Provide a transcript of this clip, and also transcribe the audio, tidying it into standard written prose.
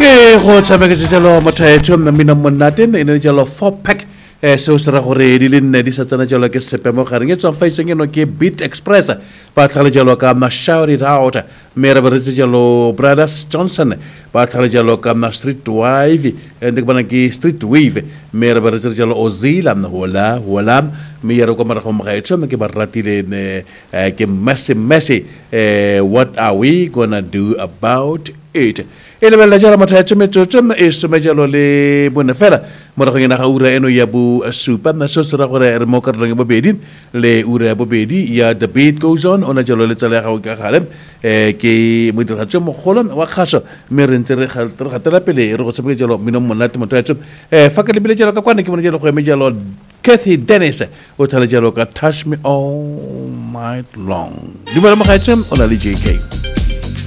Okay, go tshameka jalo mothaetso mmino monate ene jalo 4-pack se o sera gore di le nne di sa tsena jalo ke sepe mo gareng e tswa faiseng eno ke Beat Express ba tlhale jalo ka ma Shout It Out me re bere jalo Brothers Johnson ba tlhale jalo ka ma Street Wave ende bana ke Street Wave me re bere jalo Ozila hola me yero ko mara go mgaetso ke ba ratile ne ke Messi what are we gonna do about it ele bella jala mathaetso metsotso e some jalo le bone fela mo re go ngena ga ura eno ya bu supa na so sera gore re mo karolong ya bobedi le ura ya bobedi ya The Beat Goes On ona jalo le tsala ga o ka gale ke mo diratso mo golo wa khaso me re ntse re gatela pele re go tsebe jalo mino monate mathaetso fa ka le bile jalo ka kwana ke mo jalo go eme jalo Kathy Dennis o thala jalo ka Touch Me All Night Long di bona mo gaetsem ona le JK